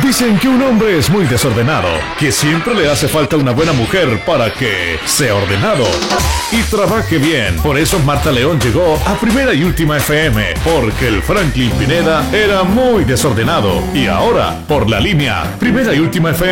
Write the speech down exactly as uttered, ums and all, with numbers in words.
Dicen que un hombre es muy desordenado, que siempre le hace falta una buena mujer para que sea ordenado y trabaje bien. Por eso Marta León llegó a Primera y Última F M, porque el Franklin Pineda era muy desordenado. Y ahora, por la línea Primera y Última F M,